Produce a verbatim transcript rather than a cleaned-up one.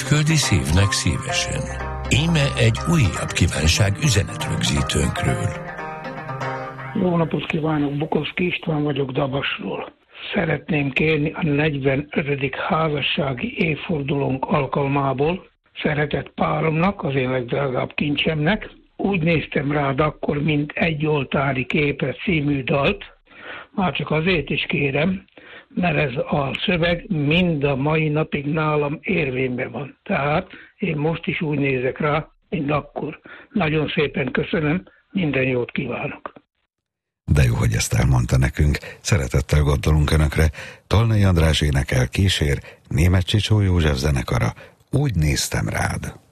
Küldi szívnek szívesen. Íme egy újabb kívánság üzenetrögzítőnkről. Jó napot kívánok, Bukovszki István vagyok Dabasról. Szeretném kérni a negyvenötödik házassági évfordulónk alkalmából szeretett páromnak, az én legdrágább kincsemnek. Úgy néztem rád akkor, mint egy oltári képre című dalt, már csak azért is kérem, mert ez a szöveg mind a mai napig nálam érvényben van. Tehát én most is úgy nézek rá, mint akkor. Nagyon szépen köszönöm, minden jót kívánok. De jó, hogy ezt elmondta nekünk. Szeretettel gondolunk Önökre. Tolnai András énekel, kísér Németh Csicsó József zenekara. Úgy néztem rád.